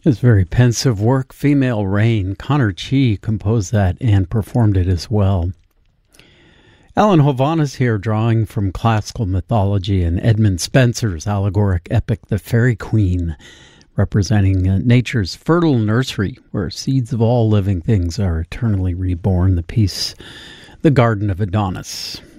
It's very pensive work, Female Rain. Connor Chi composed that and performed it as well. Alan Hovhaness here, drawing from classical mythology and Edmund Spenser's allegoric epic, The Fairy Queen, representing nature's fertile nursery where seeds of all living things are eternally reborn. The piece, The Garden of Adonis.